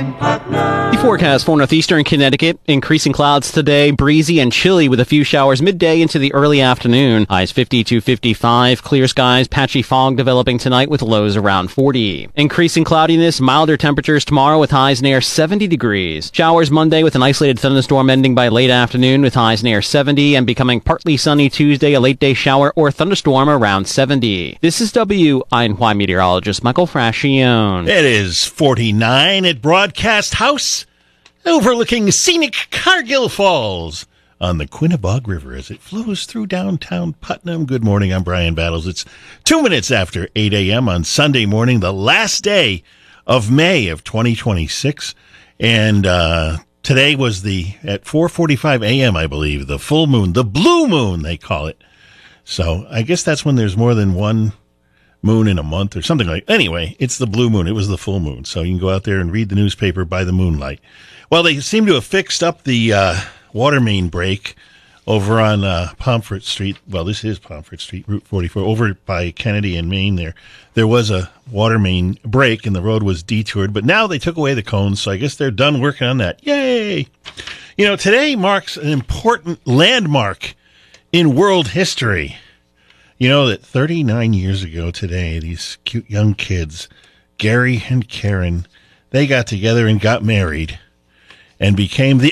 Putnam. The forecast for northeastern Connecticut, increasing clouds today, breezy and chilly with a few showers midday into the early afternoon. Highs 50 to 55, clear skies, patchy fog developing tonight with lows around 40. Increasing cloudiness, milder temperatures tomorrow with highs near 70 degrees. Showers Monday with an isolated thunderstorm ending by late afternoon with highs near 70 and becoming partly sunny Tuesday, a late day shower or thunderstorm around 70. This is WINY meteorologist Michael Frascione. It is 49 at Broadcast House, overlooking scenic Cargill Falls on the Quinnebog River as it flows through downtown Putnam. Good morning, I'm Brian Battles. It's 2 minutes after 8 a.m. on Sunday morning, the last day of May of 2026. And today was at 4:45 a.m., I believe, the full moon, the blue moon, they call it. So I guess that's when there's more than one moon in a month or something like that. Anyway, it's the blue moon. It was the full moon. So you can go out there and read the newspaper by the moonlight. Well, they seem to have fixed up the water main break over on Pomfret Street. Well, this is Pomfret Street, Route 44, over by Kennedy and Maine there. There was a water main break and the road was detoured, but now they took away the cones, so I guess they're done working on that. Yay! You know, today marks an important landmark in world history. You know that 39 years ago today, these cute young kids, Gary and Karen, they got together and got married and became the